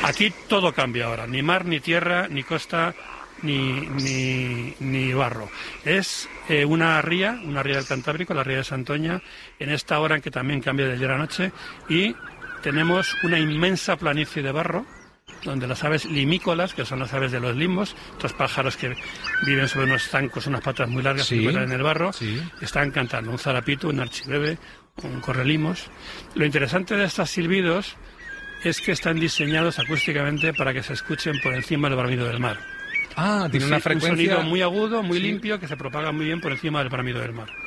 Aquí todo cambia ahora, ni mar, ni tierra, ni costa, ni barro. Es una ría del Cantábrico, la ría de Santoña, en esta hora en que también cambia de día a la noche, y tenemos una inmensa planicie de barro, donde las aves limícolas, que son las aves de los limbos, estos pájaros que viven sobre unos zancos, unas patas muy largas que vuelan en el barro, están cantando un zarapito, un archibebe, un correlimos. Lo interesante de estos silbidos es que están diseñados acústicamente para que se escuchen por encima del bramido del mar. Tiene una frecuencia... Un sonido muy agudo, muy limpio, que se propaga muy bien por encima del bramido del mar.